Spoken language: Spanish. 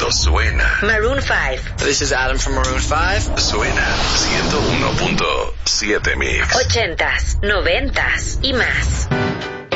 cuando suena. Maroon 5. This is Adam from Maroon 5. Suena 101.7 Mix. 80s, 90s y más.